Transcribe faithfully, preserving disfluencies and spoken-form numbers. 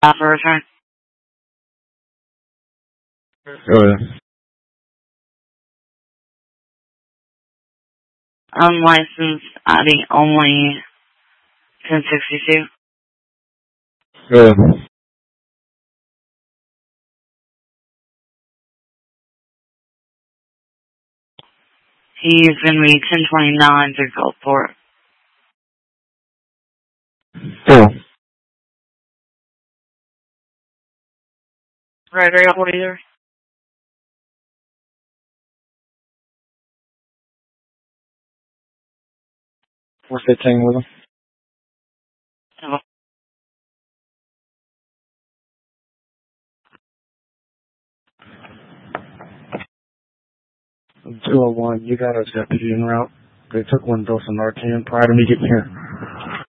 Offer return. Go ahead. Unlicensed I D only ten sixty-two. Go ahead. He's going to be ten twenty-nine through Gulfport. Cool. Gregory, what are you? four fifteen with him. Hello. two oh one, you got a deputy en route. They took one dose of Narcan prior to me getting here.